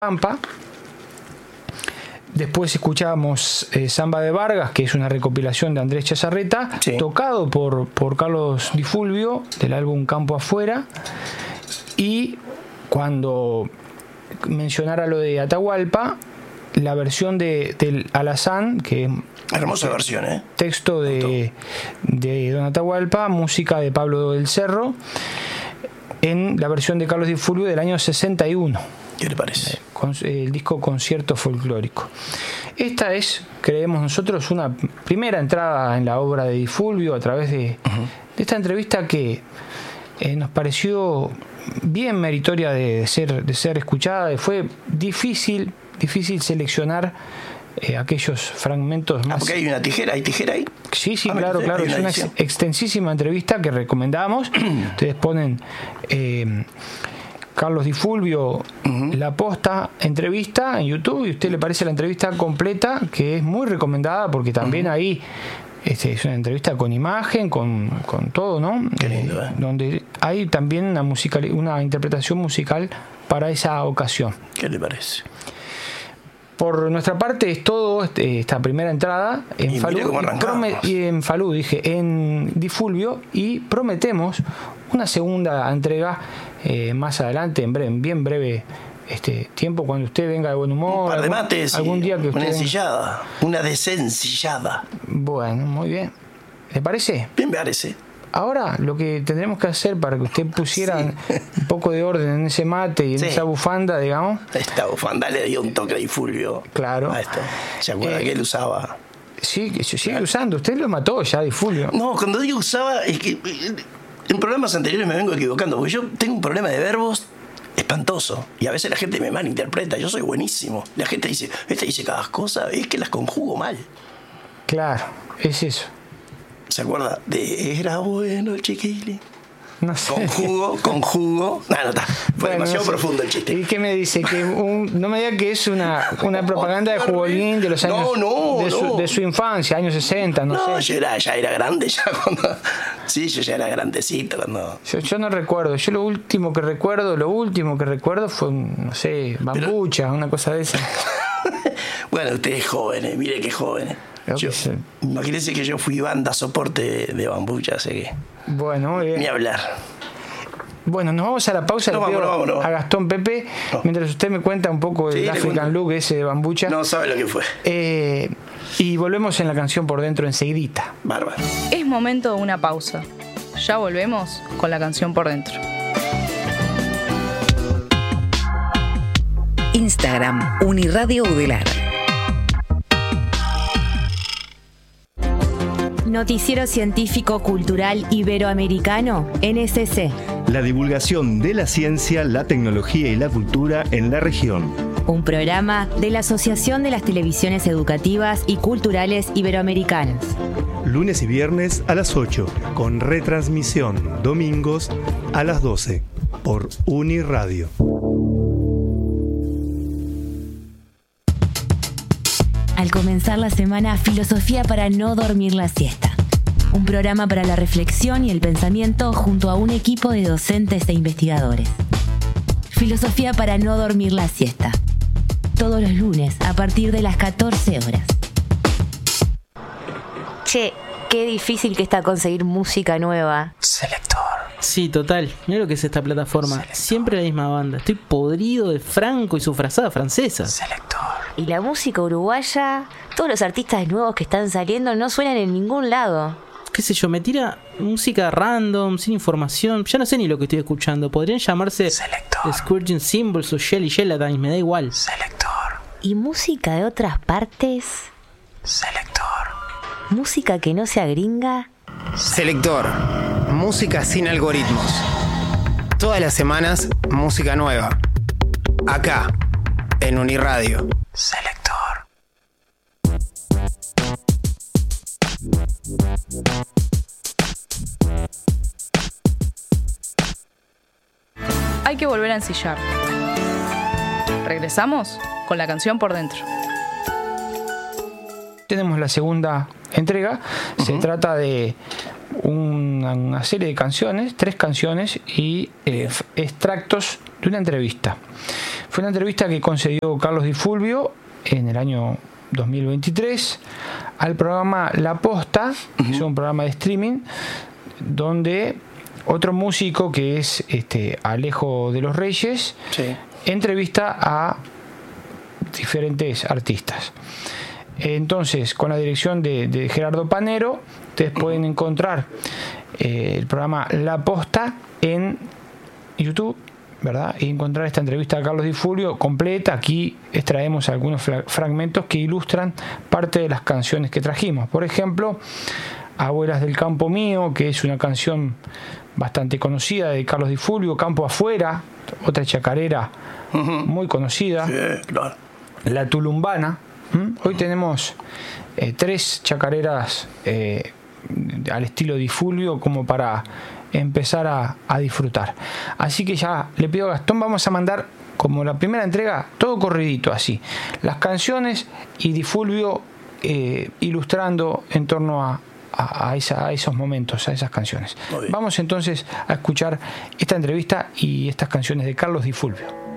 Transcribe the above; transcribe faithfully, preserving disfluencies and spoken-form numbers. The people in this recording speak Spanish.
Pampa. Después escuchábamos eh, Samba de Vargas, que es una recopilación de Andrés Chazarreta, sí. tocado por, por Carlos Di Fulvio, del álbum Campo Afuera. Y cuando mencionara lo de Atahualpa, la versión de, del Alazán, que hermosa eh, versión, ¿eh? Texto de, de Don Atahualpa, música de Pablo del Cerro, en la versión de Carlos Di Fulvio del año sesenta y uno. ¿Qué le parece? Con, el disco Concierto Folclórico. Esta es, creemos nosotros, una primera entrada en la obra de Di Fulvio a través de, uh-huh. de esta entrevista que eh, nos pareció bien meritoria de, de, ser, de ser escuchada. Fue difícil, difícil seleccionar eh, aquellos fragmentos más. Ah, porque hay una tijera, ¿hay tijera ahí? Sí, sí, ah, claro, me, claro. Es una ex, extensísima entrevista que recomendamos. Ustedes ponen eh, Carlos Di Fulvio, uh-huh. La Posta entrevista en YouTube, y a usted le parece la entrevista completa, que es muy recomendada porque también uh-huh. ahí este, es una entrevista con imagen, con, con todo, ¿no? Qué lindo, ¿eh? Donde hay también una, musical, una interpretación musical para esa ocasión. ¿Qué le parece? Por nuestra parte es todo este, esta primera entrada en Falú, y, y en Falú, dije, en Di Fulvio, y prometemos una segunda entrega eh, más adelante, en breve, en bien breve este tiempo, cuando usted venga de buen humor. Un par de mates, algún, algún día que usted una ensillada, una desencillada. Bueno, muy bien. ¿Le parece? Bien me parece. Ahora lo que tendremos que hacer para que usted pusiera sí. un poco de orden en ese mate y en sí. esa bufanda, digamos. Esta bufanda le dio un toque de Di Fulvio. Claro. A esto. ¿Se acuerda eh, que él usaba? Sí, que se sigue claro. usando. Usted lo mató ya, Di Fulvio. No, cuando digo usaba, es que en programas anteriores me vengo equivocando, porque yo tengo un problema de verbos espantoso. Y a veces la gente me malinterpreta. Yo soy buenísimo. La gente dice, este dice cada cosa, es que las conjugo mal. Claro, es eso. ¿Se acuerda de era bueno el chiquilín? No sé. Conjugo, conjugo. No, no está. Fue bueno, demasiado no sé. profundo el chiste. ¿Y qué me dice? Que un, no me diga que es una, una propaganda de Jugolín de los años. No, no, de, su, no. de su infancia, años sesenta, no, no sé. yo era, ya era grande, ya cuando. Sí, yo ya era grandecito cuando. Yo, yo no recuerdo. Yo lo último que recuerdo, lo último que recuerdo fue, no sé, Bambucha, Pero... una cosa de esa. Bueno, usted es joven, eh. Mire qué joven. Eh. Yo, imagínense que yo fui banda soporte de, de Bambucha, así que. Bueno, eh. ni hablar. Bueno, nos vamos a la pausa. No, le pido vamos, no, vamos, no. a Gastón Pepe, no. mientras usted me cuenta un poco del sí, African Look ese de Bambucha. No sabe lo que fue. Eh, y volvemos en la canción Por Dentro enseguidita. Bárbaro. Es momento de una pausa. Ya volvemos con la canción Por Dentro. Instagram, Uniradio Udelar. Noticiero Científico Cultural Iberoamericano, N S C. La divulgación de la ciencia, la tecnología y la cultura en la región. Un programa de la Asociación de las Televisiones Educativas y Culturales Iberoamericanas. Lunes y viernes a las ocho, con retransmisión domingos a las doce, por Uniradio. Al comenzar la semana, Filosofía para no dormir la siesta. Un programa para la reflexión y el pensamiento junto a un equipo de docentes e investigadores. Filosofía para no dormir la siesta. Todos los lunes a partir de las catorce horas. Che, qué difícil que está conseguir música nueva. Selector. Sí, total. Mira lo que es esta plataforma. Selector. Siempre la misma banda. Estoy podrido de Franco y su frazada francesa. Selector. Y la música uruguaya, todos los artistas nuevos que están saliendo no suenan en ningún lado. Qué sé yo, me tira música random, sin información. Ya no sé ni lo que estoy escuchando. Podrían llamarse Selector. Scourging Symbols o Shelly Gelatine, me da igual. Selector. ¿Y música de otras partes? Selector. ¿Música que no sea gringa? Selector. Música sin algoritmos. Todas las semanas, música nueva. Acá, en Uniradio. Selector. Hay que volver a ensillar. Regresamos con la canción Por Dentro. Tenemos la segunda entrega. Uh-huh. Se trata de una, una serie de canciones, tres canciones y eh, extractos de una entrevista. Fue una entrevista que concedió Carlos Di Fulvio en el año dos mil veintitrés al programa La Posta, que uh-huh. es un programa de streaming, donde otro músico que es este Alejo de los Reyes sí. entrevista a diferentes artistas. Entonces, con la dirección de, de Gerardo Panero, ustedes pueden encontrar eh, el programa La Posta en YouTube, ¿verdad? Y encontrar esta entrevista a Carlos Di Fulvio completa. Aquí extraemos algunos fra- fragmentos que ilustran parte de las canciones que trajimos. Por ejemplo, Abuelas del Campo Mío, que es una canción bastante conocida de Carlos Di Fulvio. Campo Afuera, otra chacarera uh-huh. muy conocida. Sí, claro. La Tulumbana. ¿Mm? Hoy tenemos eh, tres chacareras eh, al estilo Di Fulvio como para empezar a, a disfrutar. Así que ya le pido a Gastón, vamos a mandar como la primera entrega todo corridito así, las canciones y Di Fulvio eh, ilustrando en torno a, a, a, esa, a esos momentos, a esas canciones. Vamos entonces a escuchar esta entrevista y estas canciones de Carlos Di Fulvio.